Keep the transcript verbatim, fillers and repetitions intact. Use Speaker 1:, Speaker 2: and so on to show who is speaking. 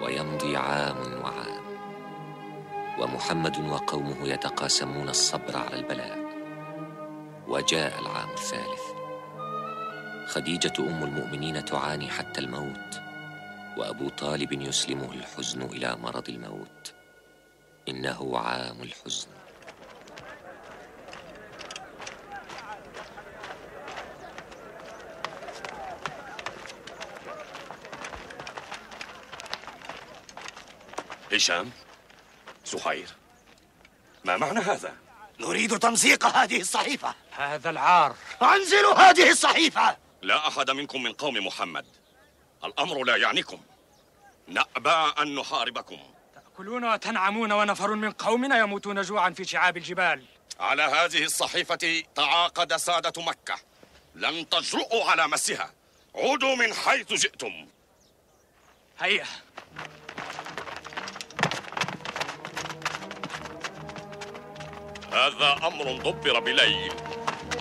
Speaker 1: ويمضي عام وعام، ومحمد وقومه يتقاسمون الصبر على البلاء. وجاء العام الثالث، خديجة أم المؤمنين تعاني حتى الموت، وأبو طالب يسلمه الحزن إلى مرض الموت. إنه عام الحزن.
Speaker 2: هشام، زهير، ما معنى هذا؟
Speaker 3: نريد تمزيق هذه الصحيفة.
Speaker 4: هذا العار.
Speaker 3: أنزلوا هذه الصحيفة.
Speaker 2: لا أحد منكم من قوم محمد. الأمر لا يعنيكم. نأبى أن نحاربكم.
Speaker 4: تأكلون وتنعمون ونفر من قومنا يموتون جوعا في شعاب الجبال.
Speaker 2: على هذه الصحيفة تعاقد سادة مكة، لن تجرؤوا على مسها. عودوا من حيث جئتم.
Speaker 4: هيا.
Speaker 2: هذا أمر دبر بليل.